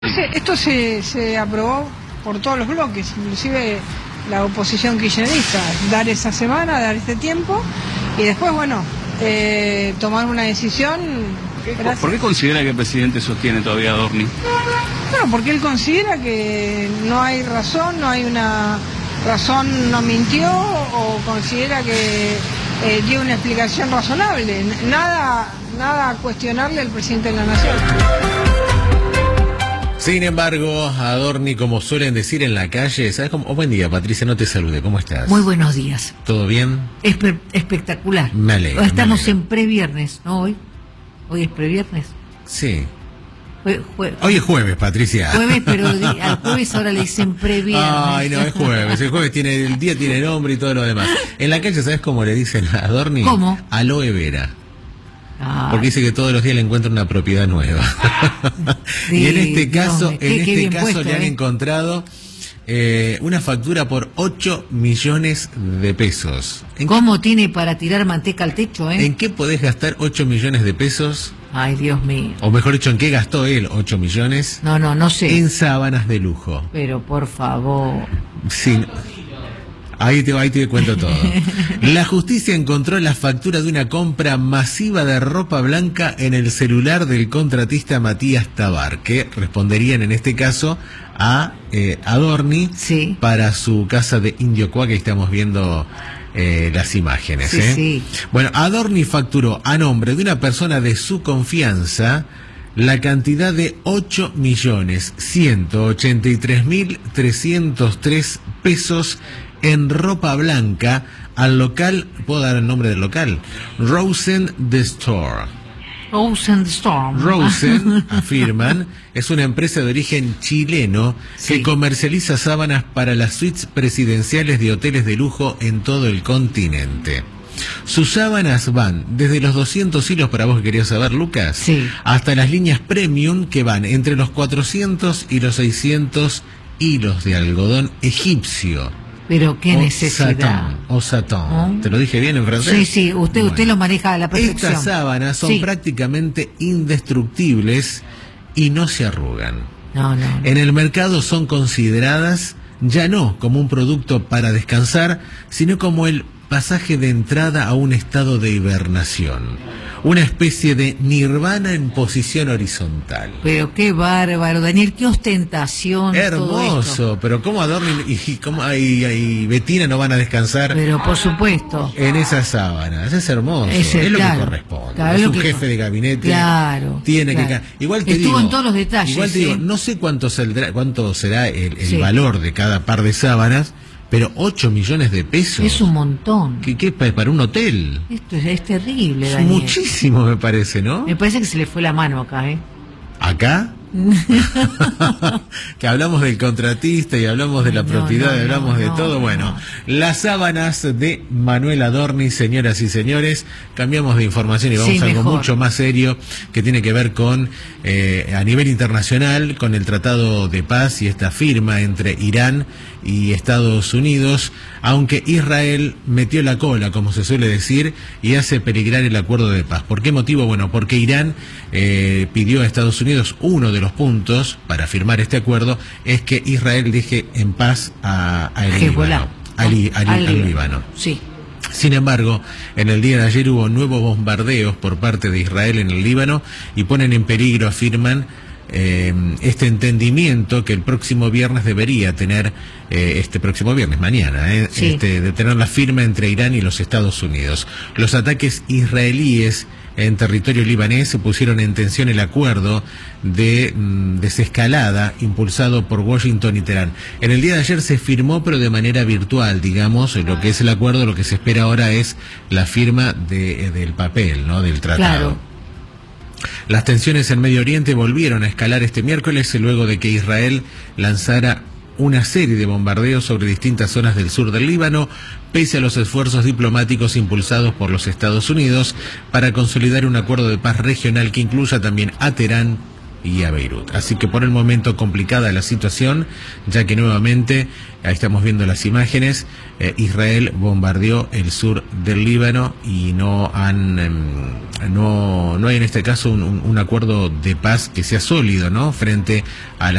Esto se aprobó por todos los bloques, inclusive la oposición kirchnerista, dar esa semana, dar este tiempo y después, bueno, tomar una decisión. ¿Por qué considera que el presidente sostiene todavía a Adorni? Bueno, porque él considera que no hay razón, no hay una razón, no mintió, o considera que dio una explicación razonable. Nada cuestionarle al presidente de la Nación. Sin embargo, Adorni, como suelen decir en la calle, ¿sabes cómo? Oh, buen día, Patricia, no te salude, ¿cómo estás? Muy buenos días. ¿Todo bien? Espectacular. Me alegro. Estamos en previernes, ¿no? Hoy es previernes. Sí. Hoy es jueves, Patricia. Jueves, pero al jueves ahora le dicen previernes. Ay, no, es jueves. El jueves el día tiene nombre y todo lo demás. En la calle, ¿sabes cómo le dicen a Adorni? ¿Cómo? Aloe vera. Ay. Porque dice que todos los días le encuentra una propiedad nueva. Sí, y en este caso, puesto, le han encontrado una factura por 8 millones de pesos. ¿Cómo tiene para tirar manteca al techo, ¿En qué podés gastar 8 millones de pesos? Ay, Dios mío. O mejor dicho, ¿en qué gastó él 8 millones? No sé. En sábanas de lujo. Pero por favor. Sí. Ahí te cuento todo. La justicia encontró la factura de una compra masiva de ropa blanca en el celular del contratista Matías Tabar, que responderían en este caso a Adorni, sí, para su casa de Indiocuá, que estamos viendo las imágenes. Sí. Bueno, Adorni facturó a nombre de una persona de su confianza la cantidad de 8.183.303 pesos en ropa blanca al local, ¿puedo dar el nombre del local? Rosen The Store. Rosen, afirman, es una empresa de origen chileno que comercializa sábanas para las suites presidenciales de hoteles de lujo en todo el continente. Sus sábanas van desde los 200 hilos, para vos que querías saber, Lucas, hasta las líneas premium, que van entre los 400 y los 600 hilos de algodón egipcio. Pero qué necesidad. Satán. ¿Te lo dije bien en francés? Sí, usted lo maneja a la perfección. Estas sábanas son prácticamente indestructibles y no se arrugan. No. En el mercado son consideradas ya no como un producto para descansar, sino como el pasaje de entrada a un estado de hibernación, una especie de nirvana en posición horizontal. Pero qué bárbaro, Daniel, qué ostentación. Hermoso, pero ¿cómo Adorni y Bettina no van a descansar? Pero por supuesto. En esas sábanas, es hermoso, es lo que corresponde. Claro, es un jefe de gabinete. Tiene que. Igual te estuvo en todos los detalles. Igual te digo, no sé cuánto será el valor de cada par de sábanas. Pero 8 millones de pesos. Es un montón. ¿Qué para un hotel? Esto es terrible, es Daniel. Muchísimo, me parece, ¿no? Me parece que se le fue la mano acá, ¿Acá? Que hablamos del contratista y hablamos de la propiedad, hablamos de todo. Bueno, las sábanas de Manuel Adorni, señoras y señores. Cambiamos de información y vamos a algo mucho más serio que tiene que ver con, a nivel internacional, con el Tratado de Paz y esta firma entre Irán y Estados Unidos, aunque Israel metió la cola, como se suele decir, y hace peligrar el acuerdo de paz. ¿Por qué motivo? Bueno, porque Irán pidió a Estados Unidos, uno de los puntos para firmar este acuerdo es que Israel deje en paz al Líbano. Sí. Sin embargo, en el día de ayer hubo nuevos bombardeos por parte de Israel en el Líbano y ponen en peligro, afirman, este entendimiento que el próximo viernes debería tener, mañana, de tener la firma entre Irán y los Estados Unidos. Los ataques israelíes en territorio libanés pusieron en tensión el acuerdo de desescalada impulsado por Washington y Teherán. En el día de ayer se firmó, pero de manera virtual, digamos, lo que es el acuerdo. Lo que se espera ahora es la firma del papel, ¿no? Del tratado. Claro. Las tensiones en Medio Oriente volvieron a escalar este miércoles luego de que Israel lanzara una serie de bombardeos sobre distintas zonas del sur del Líbano, pese a los esfuerzos diplomáticos impulsados por los Estados Unidos para consolidar un acuerdo de paz regional que incluya también a Teherán y a Beirut. Así que por el momento complicada la situación, ya que nuevamente, ahí estamos viendo las imágenes, Israel bombardeó el sur del Líbano y no hay en este caso un acuerdo de paz que sea sólido, ¿no?, frente a la